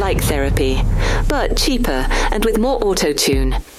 like therapy, but cheaper and with more auto-tune.